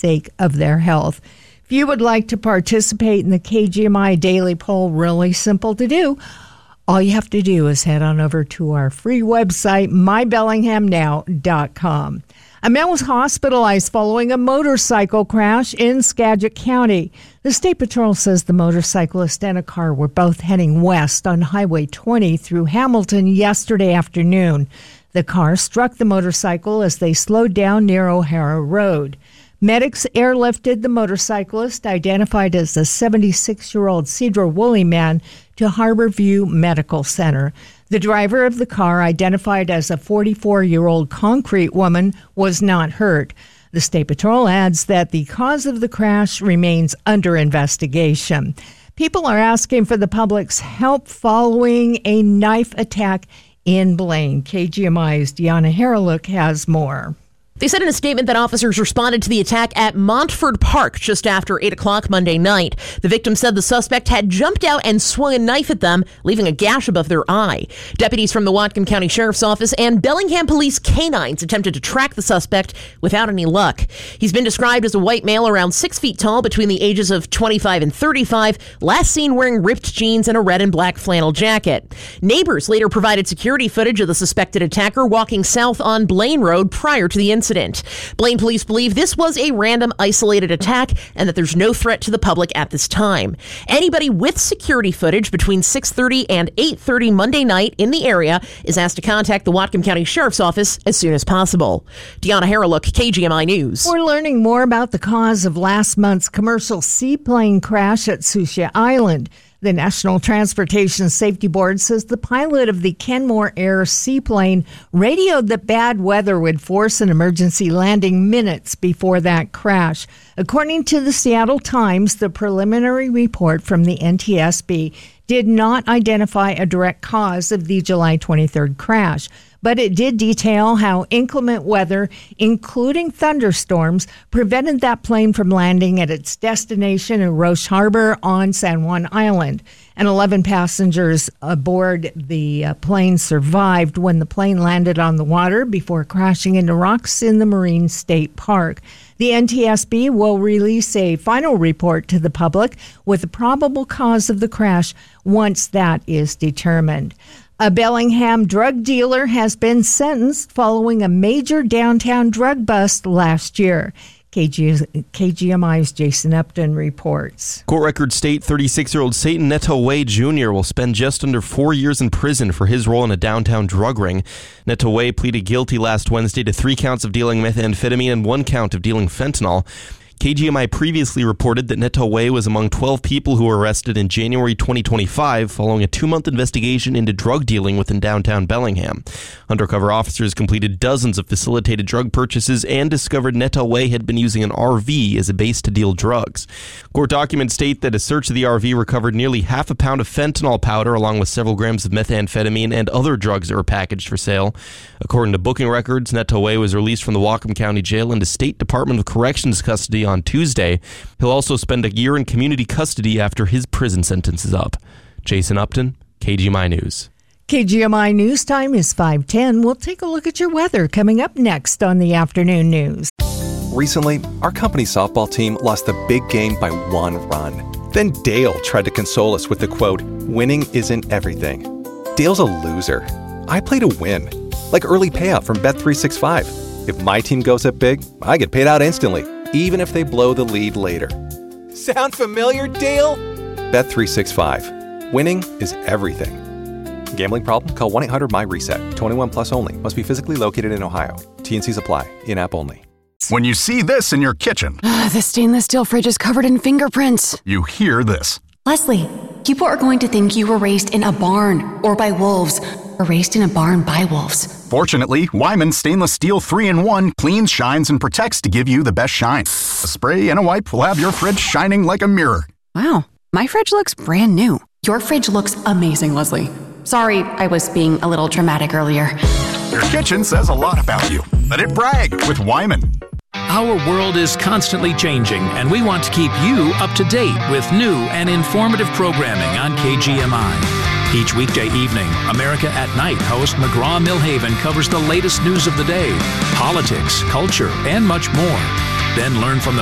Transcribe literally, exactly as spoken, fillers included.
sake of their health. If you would like to participate in the K G M I Daily Poll, really simple to do. All you have to do is head on over to our free website, my bellingham now dot com. A man was hospitalized following a motorcycle crash in Skagit County. The State Patrol says the motorcyclist and a car were both heading west on Highway twenty through Hamilton yesterday afternoon. The car struck the motorcycle as they slowed down near O'Hara Road. Medics airlifted the motorcyclist, identified as a seventy-six-year-old Cedar-Woolley man, to Harborview Medical Center. The driver of the car, identified as a forty-four-year-old Concrete woman, was not hurt. The State Patrol adds that the cause of the crash remains under investigation. People are asking for the public's help following a knife attack in Blaine. K G M I's Deanna Harreluk has more. They said in a statement that officers responded to the attack at Montford Park just after eight o'clock Monday night. The victim said the suspect had jumped out and swung a knife at them, leaving a gash above their eye. Deputies from the Whatcom County Sheriff's Office and Bellingham Police canines attempted to track the suspect without any luck. He's been described as a white male around six feet tall, between the ages of twenty-five and thirty-five, last seen wearing ripped jeans and a red and black flannel jacket. Neighbors later provided security footage of the suspected attacker walking south on Blaine Road prior to the incident. Blaine police believe this was a random, isolated attack and that there's no threat to the public at this time. Anybody with security footage between six thirty and eight thirty Monday night in the area is asked to contact the Whatcom County Sheriff's Office as soon as possible. Deanna Harreluk, K G M I News. We're learning more about the cause of last month's commercial seaplane crash at Sucia Island. The National Transportation Safety Board says the pilot of the Kenmore Air seaplane radioed that bad weather would force an emergency landing minutes before that crash. According to the Seattle Times, the preliminary report from the N T S B did not identify a direct cause of the July twenty-third crash, but it did detail how inclement weather, including thunderstorms, prevented that plane from landing at its destination in Roche Harbor on San Juan Island. And eleven passengers aboard the uh, plane survived when the plane landed on the water before crashing into rocks in the Marine State Park. The N T S B will release a final report to the public with the probable cause of the crash once that is determined. A Bellingham drug dealer has been sentenced following a major downtown drug bust last year. K G, K G M I's Jason Upton reports. Court records state thirty-six-year-old Satan Neto Way Junior will spend just under four years in prison for his role in a downtown drug ring. Neto Way pleaded guilty last Wednesday to three counts of dealing methamphetamine and one count of dealing fentanyl. K G M I previously reported that Neto Way was among twelve people who were arrested in January twenty twenty-five following a two-month investigation into drug dealing within downtown Bellingham. Undercover officers completed dozens of facilitated drug purchases and discovered Neto Way had been using an R V as a base to deal drugs. Court documents state that a search of the R V recovered nearly half a pound of fentanyl powder along with several grams of methamphetamine and other drugs that were packaged for sale. According to booking records, Neto Way was released from the Whatcom County Jail into State Department of Corrections custody on Tuesday. He'll also spend a year in community custody after his prison sentence is up. Jason Upton, K G M I News. K G M I News time is five ten. We'll take a look at your weather coming up next on the afternoon news. Recently, our company softball team lost the big game by one run. Then Dale tried to console us with the quote, "Winning isn't everything." Dale's a loser. I play to win, like early payout from Bet three sixty-five. If my team goes up big, I get paid out instantly, even if they blow the lead later. Sound familiar, Dale? Bet three sixty-five. Winning is everything. Gambling problem? Call one eight hundred M Y reset. twenty-one plus only. Must be physically located in Ohio. T N Cs apply. In-app only. When you see this in your kitchen, the stainless steel fridge is covered in fingerprints. You hear this. Leslie, people are going to think you were raised in a barn or by wolves, or raised in a barn by wolves. Fortunately, Wyman Stainless Steel three in one cleans, shines, and protects to give you the best shine. A spray and a wipe will have your fridge shining like a mirror. Wow, my fridge looks brand new. Your fridge looks amazing, Leslie. Sorry, I was being a little dramatic earlier. Your kitchen says a lot about you. Let it brag with Wyman. Our world is constantly changing, and we want to keep you up to date with new and informative programming on K G M I. Each weekday evening, America at Night host McGraw-Milhaven covers the latest news of the day, politics, culture, and much more. Then learn from the